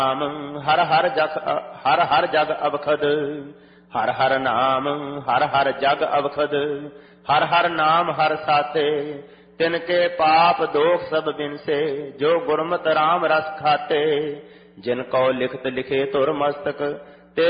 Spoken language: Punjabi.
ਨਾਮ ਹਰ ਹਰ ਜਗ ਅਵਖਦ। ਹਰ ਹਰ ਨਾਮ ਹਰ ਹਰ ਜਗ ਅਵਖਦ। ਹਰ ਹਰ ਨਾਮ ਹਰ ਸਾਥੇ। ਤਿਨ ਕੇ ਪਾਪ ਦੋਖ ਸਭ ਬਿਨਸੇ। ਜੋ ਗੁਰਮਤਿ ਰਾਮ ਰਸ ਖਾਤੇ। ਜਿਨ ਕਉ ਲਿਖਤ ਲਿਖੇ ਧੁਰ ਮਸਤਕ।